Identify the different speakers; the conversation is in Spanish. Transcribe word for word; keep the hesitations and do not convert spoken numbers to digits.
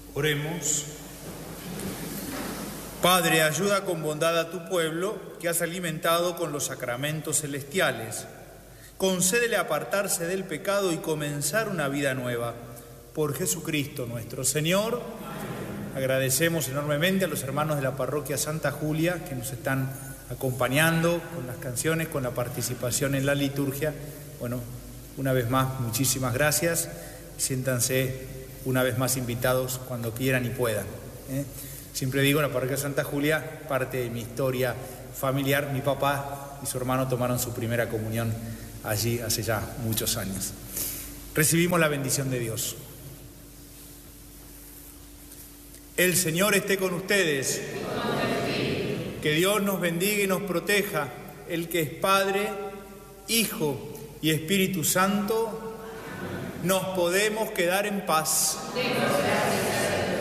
Speaker 1: Oremos. Padre, ayuda con bondad a tu pueblo que has alimentado con los sacramentos celestiales. Concédele apartarse del pecado y comenzar una vida nueva. Por Jesucristo nuestro Señor. Agradecemos enormemente a los hermanos de la parroquia Santa Julia que nos están acompañando con las canciones, con la participación en la liturgia. Bueno, una vez más, muchísimas gracias. Siéntanse una vez más invitados cuando quieran y puedan. ¿eh? Siempre digo, la parroquia Santa Julia, parte de mi historia familiar. Mi papá y su hermano tomaron su primera comunión allí hace ya muchos años. Recibimos la bendición de Dios. El Señor esté con ustedes. Que Dios nos bendiga y nos proteja, el que es Padre, Hijo y Espíritu Santo. Nos podemos quedar en paz.